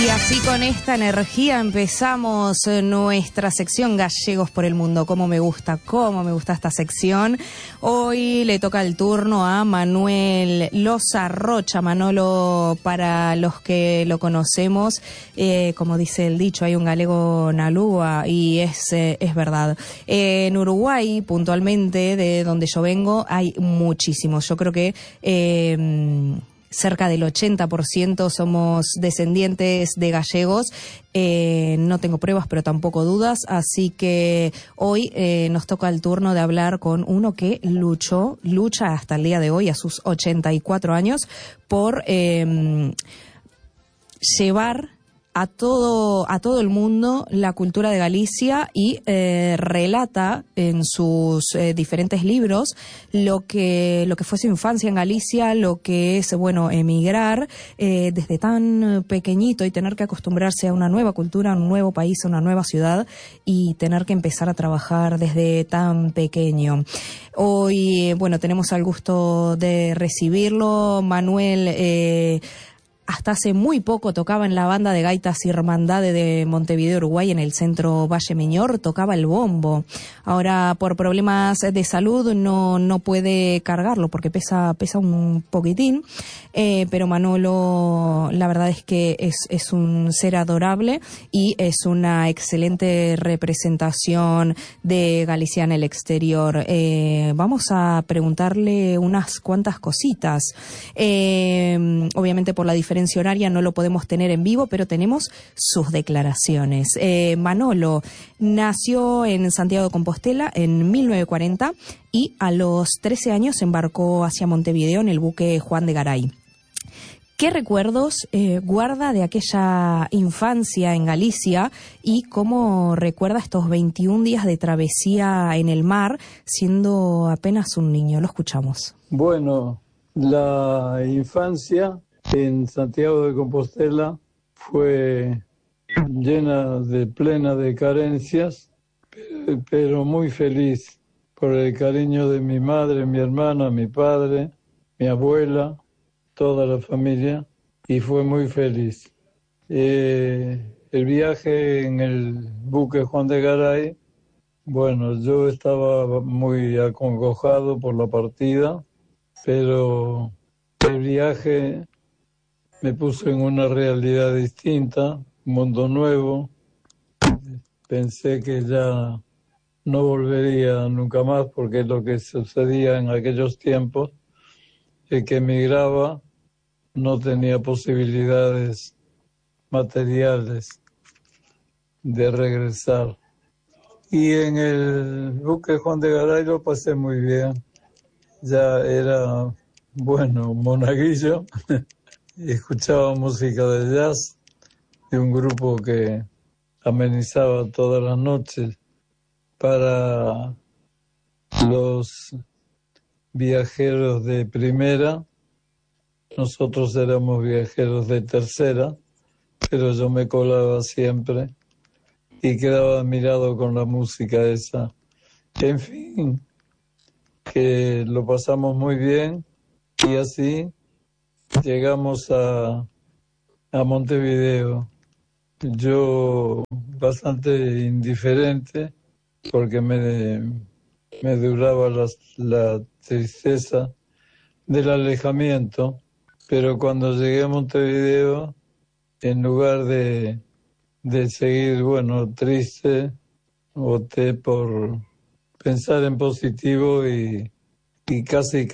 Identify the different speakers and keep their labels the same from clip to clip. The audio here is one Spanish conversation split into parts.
Speaker 1: Y así con esta energía empezamos nuestra sección Gallegos por el Mundo. Cómo me gusta esta sección. Hoy le toca el turno a Manuel Loza Rocha. Manolo, para los que lo conocemos, como dice el dicho, hay un galego na lúa, y es verdad. En Uruguay, puntualmente, de donde yo vengo, hay muchísimos. Yo creo que cerca del 80% somos descendientes de gallegos. No tengo pruebas, pero tampoco dudas. Así que hoy nos toca el turno de hablar con uno que lucha hasta el día de hoy, a sus 84 años, por llevar a todo el mundo la cultura de Galicia, y relata en sus diferentes libros lo que fue su infancia en Galicia, lo que es, emigrar desde tan pequeñito y tener que acostumbrarse a una nueva cultura, a un nuevo país, a una nueva ciudad, y tener que empezar a trabajar desde tan pequeño. Hoy, tenemos el gusto de recibirlo. Manuel, hasta hace muy poco tocaba en la banda de gaitas Irmandade de Montevideo, Uruguay, en el centro Valle Meñor, tocaba el bombo. Ahora, por problemas de salud, no puede cargarlo porque pesa un poquitín, pero Manolo, la verdad es que es un ser adorable y es una excelente representación de Galicia en el exterior. Vamos a preguntarle unas cuantas cositas. Obviamente, por la diferencia horaria no lo podemos tener en vivo, pero tenemos sus declaraciones. Manolo nació en Santiago de Compostela en 1940 y a los 13 años embarcó hacia Montevideo en el buque Juan de Garay. ¿Qué recuerdos guarda de aquella infancia en Galicia y cómo recuerda estos 21 días de travesía en el mar siendo apenas un niño? Lo escuchamos.
Speaker 2: Bueno, la infancia en Santiago de Compostela fue plena de carencias, pero muy feliz por el cariño de mi madre, mi hermana, mi padre, mi abuela, toda la familia, y fue muy feliz. El viaje en el buque Juan de Garay, yo estaba muy acongojado por la partida, pero el viaje me puso en una realidad distinta, un mundo nuevo. Pensé que ya no volvería nunca más, porque lo que sucedía en aquellos tiempos es que emigraba, no tenía posibilidades materiales de regresar. Y en el buque Juan de Garay lo pasé muy bien. Ya era, monaguillo. Escuchaba música de jazz de un grupo que amenizaba todas las noches para los viajeros de primera. Nosotros éramos viajeros de tercera, pero yo me colaba siempre y quedaba admirado con la música esa. En fin, que lo pasamos muy bien, y así llegamos a Montevideo. Yo bastante indiferente, porque me duraba la tristeza del alejamiento, pero cuando llegué a Montevideo, en lugar de seguir, triste, opté por pensar en positivo y casi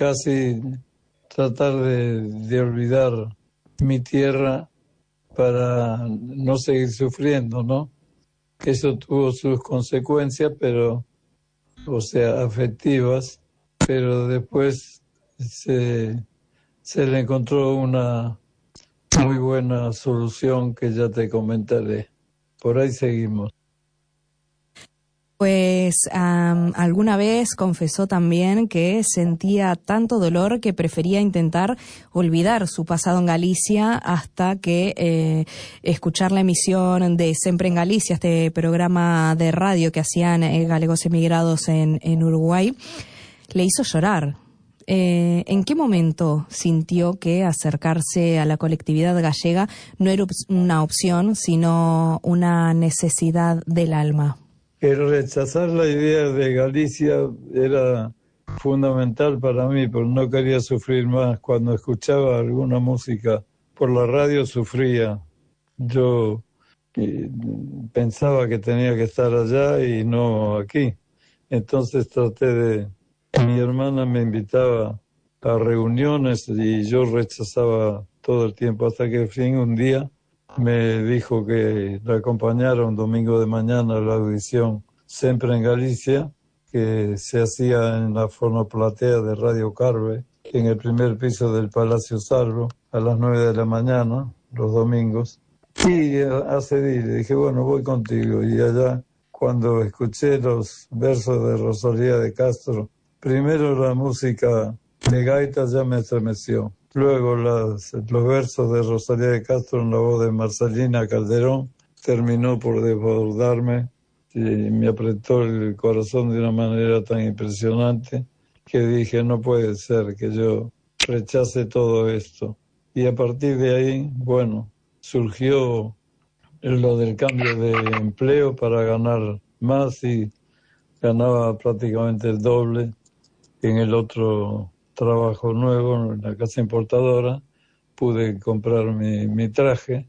Speaker 2: tratar de olvidar mi tierra para no seguir sufriendo, ¿no? Eso tuvo sus consecuencias, afectivas, pero después se le encontró una muy buena solución que ya te comentaré. Por ahí seguimos.
Speaker 1: Pues alguna vez confesó también que sentía tanto dolor que prefería intentar olvidar su pasado en Galicia hasta que escuchar la emisión de Siempre en Galicia, este programa de radio que hacían galegos emigrados en Uruguay, le hizo llorar. ¿En qué momento sintió que acercarse a la colectividad gallega no era una opción, sino una necesidad del alma?
Speaker 2: El rechazar la idea de Galicia era fundamental para mí, porque no quería sufrir más. Cuando escuchaba alguna música por la radio sufría. Yo pensaba que tenía que estar allá y no aquí. Entonces mi hermana me invitaba a reuniones y yo rechazaba todo el tiempo, hasta que al fin un día me dijo que la acompañara un domingo de mañana a la audición Siempre en Galicia, que se hacía en la fonoplatea de Radio Carve, en el primer piso del Palacio Salvo, a las 9 de la mañana, los domingos. Y accedí, le dije, bueno, voy contigo. Y allá, cuando escuché los versos de Rosalía de Castro, primero la música de gaita ya me estremeció. Luego los versos de Rosalía de Castro en la voz de Marcelina Calderón terminó por desbordarme y me apretó el corazón de una manera tan impresionante que dije, no puede ser que yo rechace todo esto. Y a partir de ahí, bueno, surgió lo del cambio de empleo para ganar más y ganaba prácticamente el doble en el otro trabajo nuevo, en la casa importadora. Pude comprar mi traje,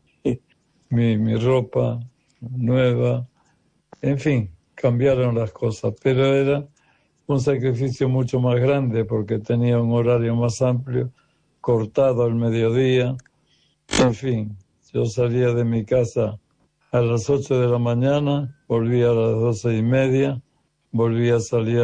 Speaker 2: mi ropa nueva, en fin, cambiaron las cosas, pero era un sacrificio mucho más grande porque tenía un horario más amplio, cortado al mediodía, en fin. Yo salía de mi casa a las 8 de la mañana, volvía a las 12:30, volvía a salir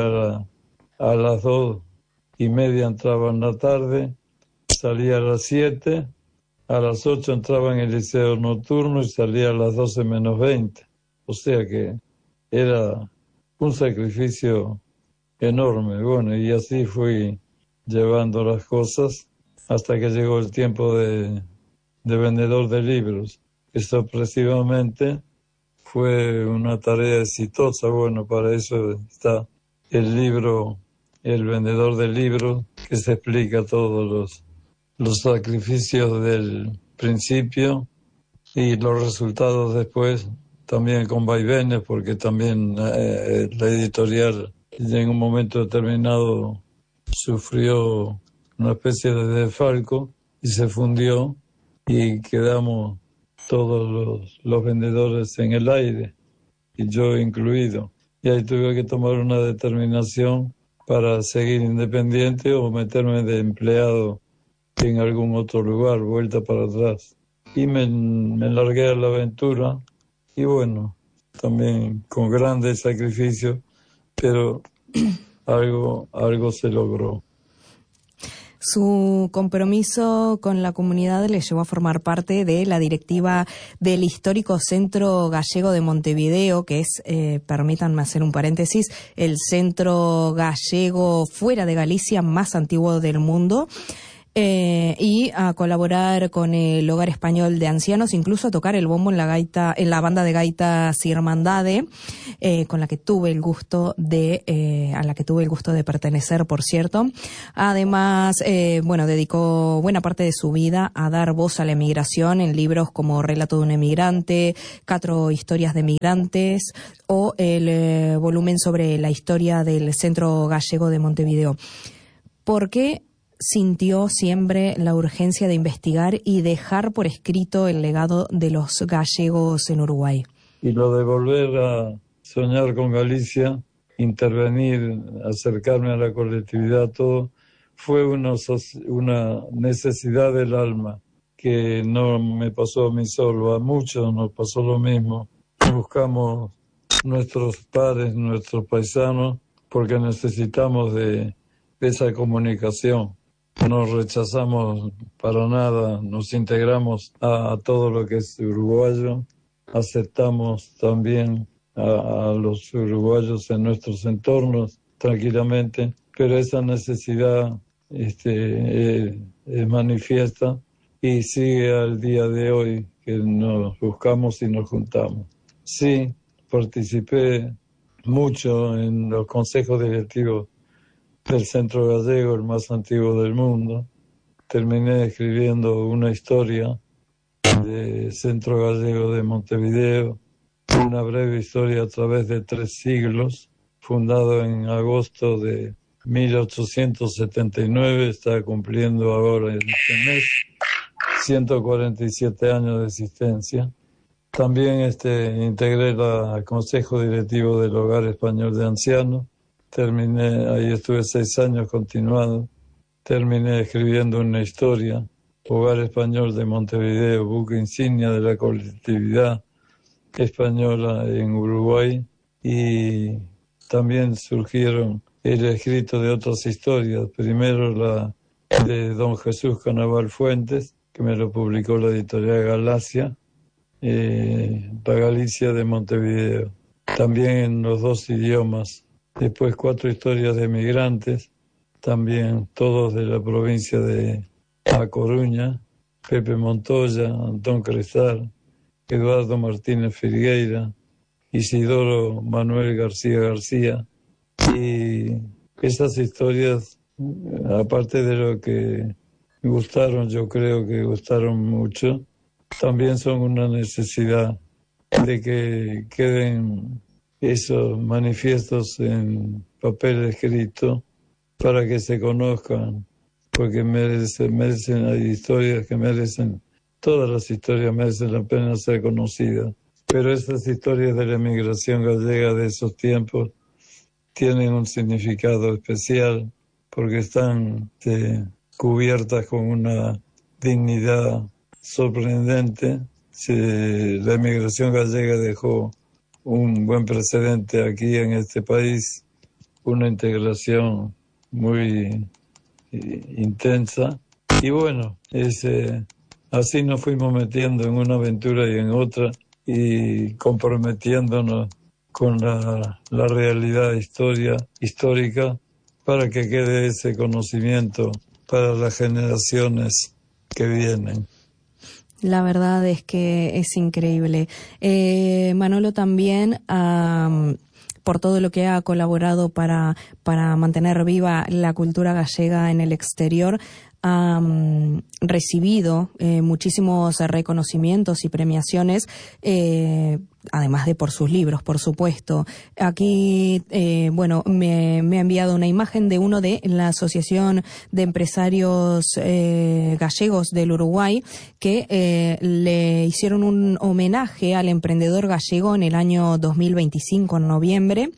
Speaker 2: a las 2:30, entraba en la tarde, salía a las 7, a las 8 entraba en el liceo nocturno y salía a las 12 menos 20. O sea que era un sacrificio enorme. Bueno, y así fui llevando las cosas hasta que llegó el tiempo de vendedor de libros. Esto sorpresivamente fue una tarea exitosa. Bueno, para eso está el libro, El vendedor de libros, que se explica todos los sacrificios del principio y los resultados después, también con vaivenes, porque también la editorial en un momento determinado sufrió una especie de desfalco y se fundió y quedamos todos los vendedores en el aire, y yo incluido. Y ahí tuve que tomar una determinación para seguir independiente o meterme de empleado en algún otro lugar, vuelta para atrás. Y me largué a la aventura y bueno, también con grandes sacrificios, pero algo se logró.
Speaker 1: Su compromiso con la comunidad le llevó a formar parte de la directiva del histórico Centro Gallego de Montevideo, que es, permítanme hacer un paréntesis, el centro gallego fuera de Galicia más antiguo del mundo. Y a colaborar con el Hogar Español de Ancianos, incluso a tocar el bombo en la banda de gaitas Irmandade, con la que tuve el gusto de pertenecer, por cierto. Además, dedicó buena parte de su vida a dar voz a la emigración en libros como Relato de un emigrante, 4 historias de migrantes o el volumen sobre la historia del Centro Gallego de Montevideo. ¿Por qué sintió siempre la urgencia de investigar y dejar por escrito el legado de los gallegos en Uruguay?
Speaker 2: Y lo de volver a soñar con Galicia, intervenir, acercarme a la colectividad, todo, fue una necesidad del alma, que no me pasó a mí solo, a muchos nos pasó lo mismo. Buscamos nuestros pares, nuestros paisanos, porque necesitamos de esa comunicación. No rechazamos para nada, nos integramos a todo lo que es uruguayo, aceptamos también a los uruguayos en nuestros entornos tranquilamente, pero esa necesidad es manifiesta y sigue al día de hoy, que nos buscamos y nos juntamos. Sí, participé mucho en los consejos directivos del centro gallego, el más antiguo del mundo. Terminé escribiendo una historia del centro gallego de Montevideo, una breve historia a través de 3 siglos, fundado en agosto de 1879, está cumpliendo ahora en este mes 147 años de existencia. También integré el Consejo Directivo del Hogar Español de Ancianos. Ahí estuve 6 años continuados. Terminé escribiendo una historia, Hogar Español de Montevideo, buque insignia de la colectividad española en Uruguay. Y también surgieron el escrito de otras historias. Primero la de don Jesús Canaval Fuentes, que me lo publicó la editorial Galacia, la Galicia de Montevideo, también en los 2 idiomas. Después 4 historias de migrantes, también todos de la provincia de A Coruña, Pepe Montoya, Antón Cresar, Eduardo Martínez Filgueira, Isidoro Manuel García García. Y esas historias, aparte de lo que gustaron, yo creo que gustaron mucho, también son una necesidad de que queden esos manifiestos en papel escrito para que se conozcan, porque merecen, hay historias que merecen, todas las historias merecen la pena ser conocidas, pero esas historias de la emigración gallega de esos tiempos tienen un significado especial porque están cubiertas con una dignidad sorprendente. La emigración gallega dejó un buen precedente aquí en este país, una integración muy intensa. Y bueno, así nos fuimos metiendo en una aventura y en otra y comprometiéndonos con la realidad histórica para que quede ese conocimiento para las generaciones que vienen.
Speaker 1: La verdad es que es increíble. Manolo también, por todo lo que ha colaborado para mantener viva la cultura gallega en el exterior, ha recibido muchísimos reconocimientos y premiaciones, además de por sus libros, por supuesto. Aquí, me ha enviado una imagen de uno de la Asociación de Empresarios Gallegos del Uruguay, que le hicieron un homenaje al emprendedor gallego en el año 2025, en noviembre,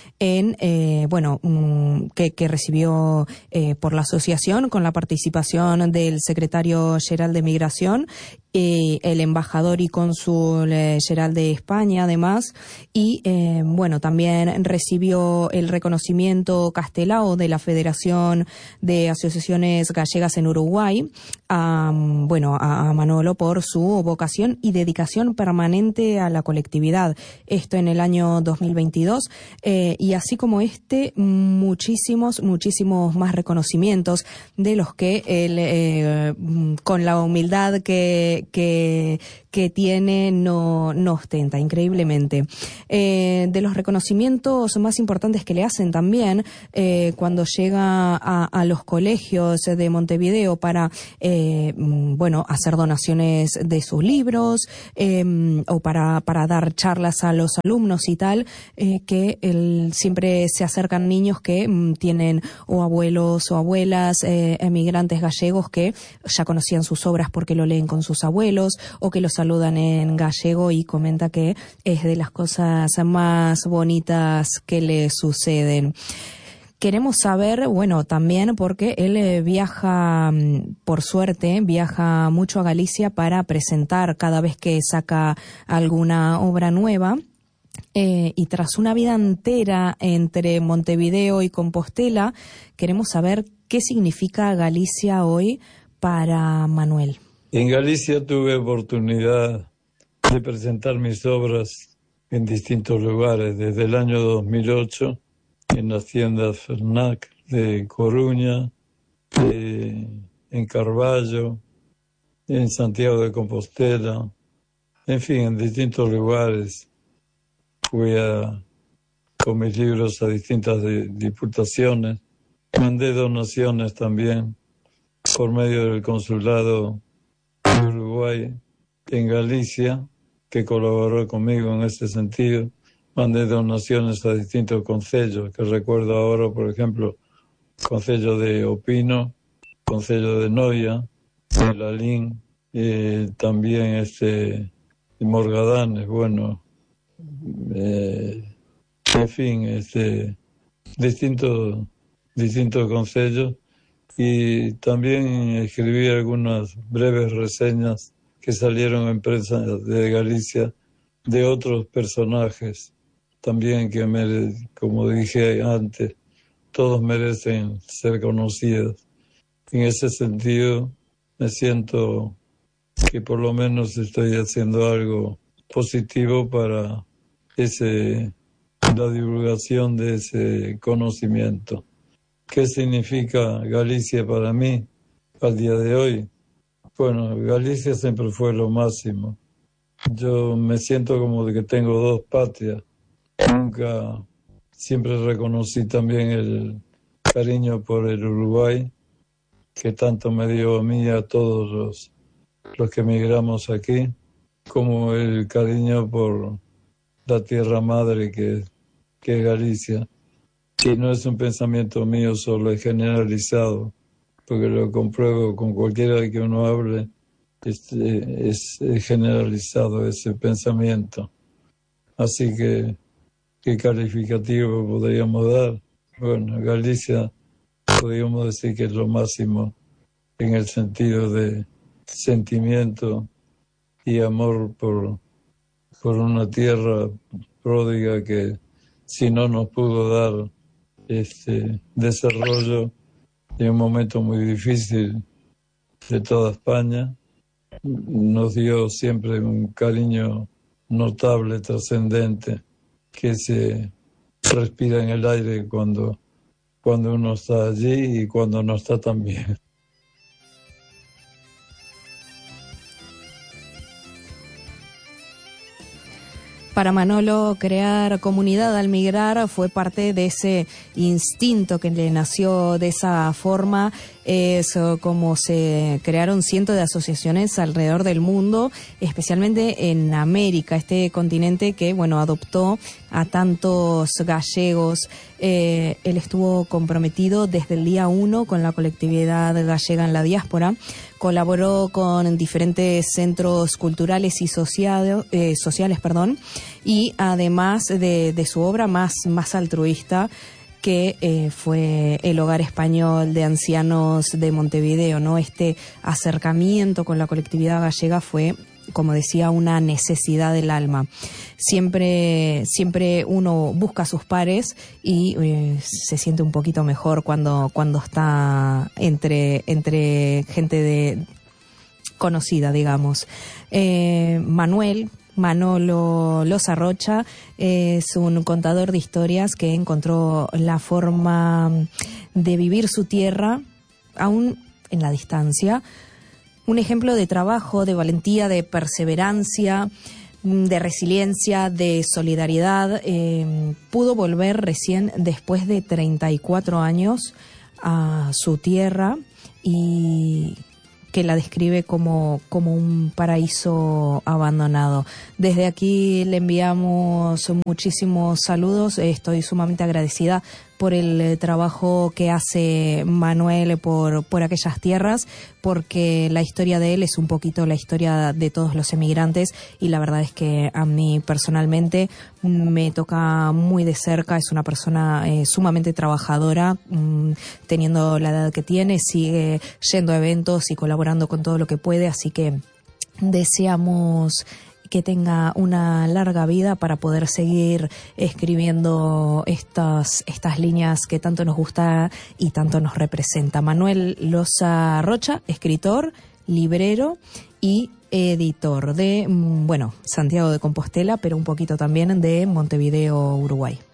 Speaker 1: que recibió por la asociación, con la participación del secretario general de Migración, el embajador y cónsul general de España, además, y también recibió el reconocimiento Castelao de la Federación de Asociaciones Gallegas en Uruguay, a Manolo por su vocación y dedicación permanente a la colectividad. Esto en el año 2022, y así como muchísimos más reconocimientos de los que él, con la humildad que tiene, no ostenta, increíblemente. De los reconocimientos más importantes que le hacen también, cuando llega a los colegios de Montevideo para hacer donaciones de sus libros, o para dar charlas a los alumnos y tal, que él siempre se acercan niños que tienen o abuelos o abuelas emigrantes gallegos que ya conocían sus obras porque lo leen con sus abuelos, o que lo saludan en gallego, y comenta que es de las cosas más bonitas que le suceden. Queremos saber, también porque él viaja, por suerte, viaja mucho a Galicia para presentar cada vez que saca alguna obra nueva. Y tras una vida entera entre Montevideo y Compostela, queremos saber qué significa Galicia hoy para Manuel.
Speaker 2: En Galicia tuve oportunidad de presentar mis obras en distintos lugares, desde el año 2008, en las tiendas Fernac de Coruña, en Carballo, en Santiago de Compostela, en fin, en distintos lugares. Fui con mis libros a distintas diputaciones Mandé donaciones también por medio del consulado de Uruguay en Galicia, que colaboró conmigo en este sentido. Mandé donaciones a distintos concellos, que recuerdo ahora, por ejemplo, Concello de Opino, Concello de Noia, de Lalín, también Morgadanes, bueno, en fin, distintos concellos, y también escribí algunas breves reseñas que salieron en prensa de Galicia de otros personajes también que, como dije antes, todos merecen ser conocidos. En ese sentido, me siento que por lo menos estoy haciendo algo positivo para la divulgación de ese conocimiento. ¿Qué significa Galicia para mí al día de hoy? Bueno, Galicia siempre fue lo máximo. Yo me siento como de que tengo dos patrias. Siempre reconocí también el cariño por el Uruguay, que tanto me dio a mí y a todos los que emigramos aquí, como el cariño por la tierra madre que es Galicia. Y no es un pensamiento mío solo, es generalizado, porque lo compruebo con cualquiera que uno hable, es generalizado ese pensamiento. Así que, ¿qué calificativo podríamos dar? Bueno, Galicia podríamos decir que es lo máximo en el sentido de sentimiento y amor por una pródiga que si no nos pudo dar desarrollo en un momento muy difícil de toda España, nos dio siempre un cariño notable, trascendente, que se respira en el aire cuando uno está allí y cuando no está también.
Speaker 1: Para Manolo, crear comunidad al migrar fue parte de ese instinto que le nació de esa forma. Es como se crearon cientos de asociaciones alrededor del mundo, especialmente en América, este continente que, bueno, adoptó a tantos gallegos. Él estuvo comprometido desde el día 1 con la colectividad gallega en la diáspora. Colaboró con diferentes centros culturales y sociales, y además de su obra más altruista, que fue el Hogar Español de Ancianos de Montevideo, ¿no? Este acercamiento con la colectividad gallega fue, como decía, una necesidad del alma. Siempre uno busca a sus pares y se siente un poquito mejor cuando está entre gente conocida, digamos. Manolo Loza Rocha es un contador de historias que encontró la forma de vivir su tierra aún en la distancia. Un ejemplo de trabajo, de valentía, de perseverancia, de resiliencia, de solidaridad. Pudo volver recién después de 34 años a su tierra y que la describe como un paraíso abandonado. Desde aquí le enviamos muchísimos saludos. Estoy sumamente agradecida por el trabajo que hace Manuel por aquellas tierras, porque la historia de él es un poquito la historia de todos los emigrantes y la verdad es que a mí personalmente me toca muy de cerca. Es una persona sumamente trabajadora, teniendo la edad que tiene, sigue yendo a eventos y colaborando con todo lo que puede, así que deseamos que tenga una larga vida para poder seguir escribiendo estas líneas que tanto nos gusta y tanto nos representa. Manuel Loza Rocha, escritor, librero y editor de, Santiago de Compostela, pero un poquito también de Montevideo, Uruguay.